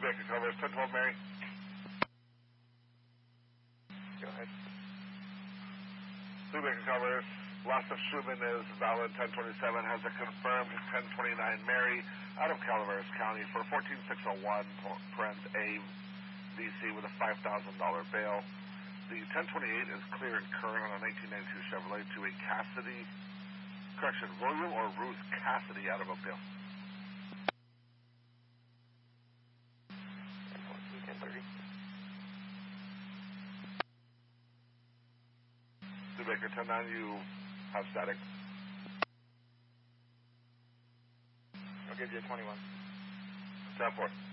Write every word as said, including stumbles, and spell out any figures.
Baker Covers, ten twelve Mary. Go ahead. Blue Baker Covers, loss of Schumann is valid, ten twenty-seven, has a confirmed ten twenty-nine Mary out of Calaveras County for fourteen six oh one, parent A V C with a five thousand dollars bail. The ten twenty-eight is clear and current on a nineteen ninety-two Chevrolet to a Cassidy, correction, William or Ruth Cassidy out of Oakdale. ten thirty. Blue Baker ten nine, you have static. I'll give you a twenty-one. ten four.